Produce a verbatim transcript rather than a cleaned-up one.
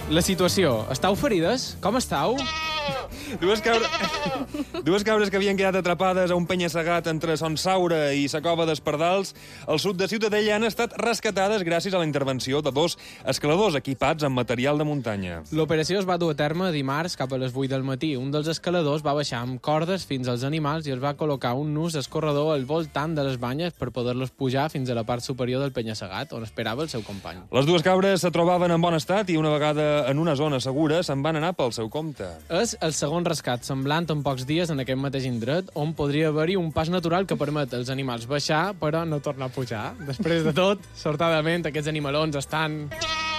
La situació. Estàu ferides? Com estàu? Dues, cabra... Dues cabres que havien quedat atrapades a un penya-segat entre Son Saura i la Cova d'Espardals al sud de Ciutadella han estat rescatades gràcies a la intervenció de dos escaladors equipats amb material de muntanya. L'operació es va dur a terme dimarts cap a les vuit del matí. Un dels escaladors va baixar amb cordes fins als animals i es va col·locar un nus escorredor al voltant de les banyes per poder-los pujar fins a la part superior del penya-segat, on esperava el seu company. Les dues cabres se trobaven en bon estat i una vegada en una zona segura se'n van anar pel seu compte. És el segon rescat semblant en pocs dies en aquest mateix indret, on podria haver-hi un pas natural que permet als animals baixar, però no tornar a pujar. Després de tot, sortadament, aquests animalons estan...